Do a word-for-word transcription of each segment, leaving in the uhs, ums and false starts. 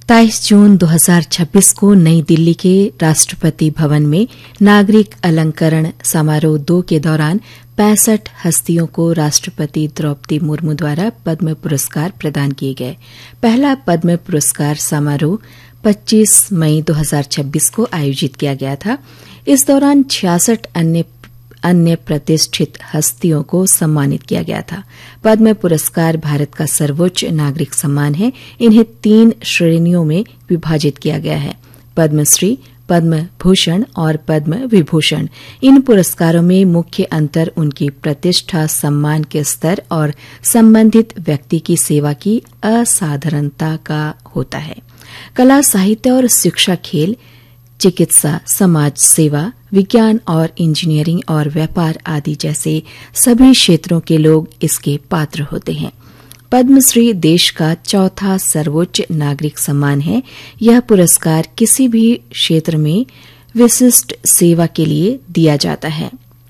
तेईस जून दो हज़ार छब्बीस को नई दिल्ली के राष्ट्रपति भवन में नागरिक अलंकरण समारोह दो के दौरान पैंसठ हस्तियों को राष्ट्रपति द्रौपदी मुर्मू द्वारा पद्म पुरस्कार प्रदान किए गए। पहला पद्म पुरस्कार समारोह पच्चीस मई दो हज़ार छब्बीस को आयोजित किया गया था। इस दौरान छियासठ अन्य अन्य प्रतिष्ठित हस्तियों को सम्मानित किया गया था। पद्म पुरस्कार भारत का सर्वोच्च नागरिक सम्मान है। इन्हें तीन श्रेणियों में विभाजित किया गया है: पद्मश्री, पद्म भूषण और पद्म विभूषण। इन पुरस्कारों में मुख्य अंतर उनकी प्रतिष्ठा, सम्मान के स्तर और संबंधित व्यक्ति की सेवा की असाधारणता का होता है। कला, साहित्य और शिक्षा, खेल, चिकित्सा, समाज सेवा, विज्ञान और इंजीनियरिंग और व्यापार आदि जैसे सभी क्षेत्रों के लोग इसके पात्र होते हैं। पद्मश्री देश का चौथा सर्वोच्च नागरिक सम्मान है। यह पुरस्कार किसी भी क्षेत्र में विशिष्ट सेवा के लिए दिया जाता है।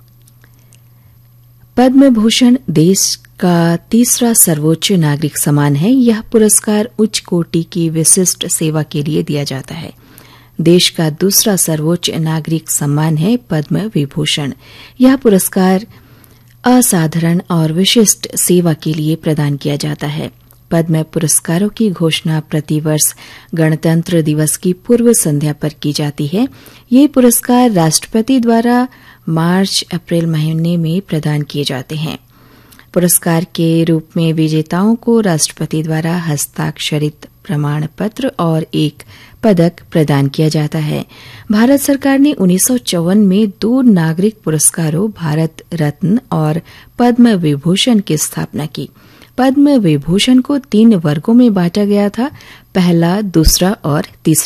पद्म भूषण देश का तीसरा सर्वोच्च नागरिक सम्मान है। यह पुरस्कार उच्च कोटि की विशिष्ट सेवा के लिए दिया जाता है। देश का दूसरा सर्वोच्च नागरिक सम्मान है पद्म विभूषण। यह पुरस्कार असाधारण और विशिष्ट सेवा के लिए प्रदान किया जाता है। पद्म पुरस्कारों की घोषणा प्रतिवर्ष गणतंत्र दिवस की पूर्व संध्या पर की जाती है। ये पुरस्कार राष्ट्रपति द्वारा मार्च अप्रैल महीने में प्रदान किए जाते हैं। पुरस्कार के रूप में विजेताओं को राष्ट्रपति द्वारा हस्ताक्षरित प्रमाण पत्र और एक पदक प्रदान किया जाता है। भारत सरकार ने उन्नीस सौ चौवन में दो नागरिक पुरस्कारों भारत रत्न और पद्म विभूषण की स्थापना की। पद्म विभूषण को तीन वर्गों में बांटा गया था: पहला, दूसरा और तीसरा।